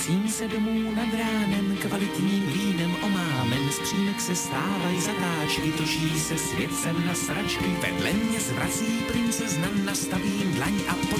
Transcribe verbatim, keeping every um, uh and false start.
Cím se domů nad ránem, kvalitním vínem omámen, z přímek se stávají zatáčky, točí se svět sem na sračky, vedle mě zvrací princezna, nastavím dlaň a